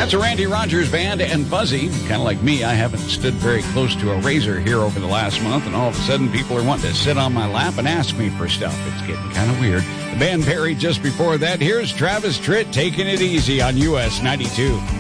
That's a Randy Rogers Band and Fuzzy. Kind of like me, I haven't stood very close to a razor here over the last month, and all of a sudden people are wanting to sit on my lap and ask me for stuff. It's getting kind of weird. The band Perry just before that. Here's Travis Tritt taking it easy on US 92.